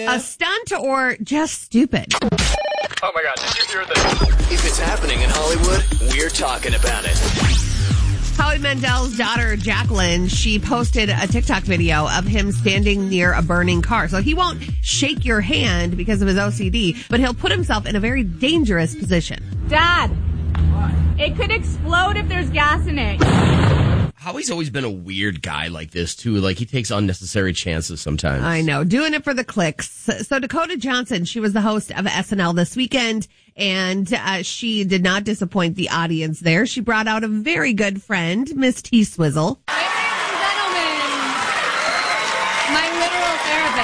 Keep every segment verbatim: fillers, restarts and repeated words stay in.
a stunt, or just stupid? Oh my God, did you hear this? If it's happening in Hollywood, we're talking about it. Howie Mandel's daughter, Jacqueline, she posted a TikTok video of him standing near a burning car. So he won't shake your hand because of his O C D, but he'll put himself in a very dangerous position. Dad, it could explode if there's gas in it. Howie's always been a weird guy like this, too. Like, he takes unnecessary chances sometimes. I know. Doing it for the clicks. So Dakota Johnson, she was the host of S N L this weekend, and uh, she did not disappoint the audience there. She brought out a very good friend, Miss T Swizzle. Ladies and gentlemen, my literal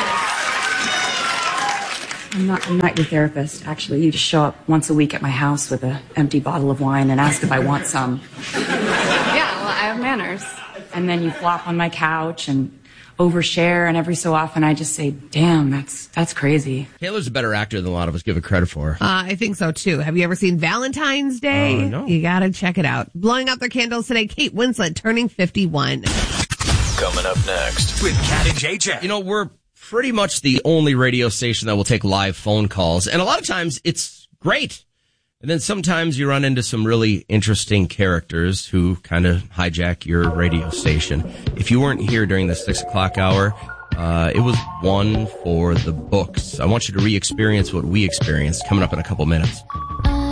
therapist. I'm not, I'm not your therapist, actually. You just show up once a week at my house with an empty bottle of wine and ask if I want some. I have manners. And then you flop on my couch and overshare, and every so often I just say, damn, that's that's crazy. Taylor's a better actor than a lot of us give her credit for. Uh, I think so, too. Have you ever seen Valentine's Day? Uh, no. You gotta check it out. Blowing out their candles today, Kate Winslet turning fifty-one. Coming up next with Cat and J J. You know, we're pretty much the only radio station that will take live phone calls, and a lot of times it's great. And then sometimes you run into some really interesting characters who kind of hijack your radio station. If you weren't here during the six o'clock hour, uh, it was one for the books. I want you to re-experience what we experienced coming up in a couple minutes.